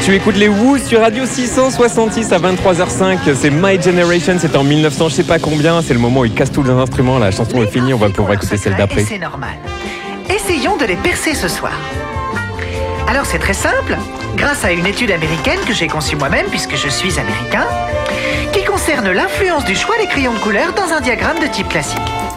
Tu écoutes les Who sur Radio 666 à 23h05. C'est My Generation, c'est en 1900, je sais pas combien. C'est le moment où ils cassent tous les instruments. La chanson est finie, on va pouvoir écouter celle d'après. C'est normal. Essayons de les percer ce soir. Alors c'est très simple, grâce à une étude américaine que j'ai conçue moi-même puisque je suis américain, qui concerne l'influence du choix des crayons de couleur dans un diagramme de type classique.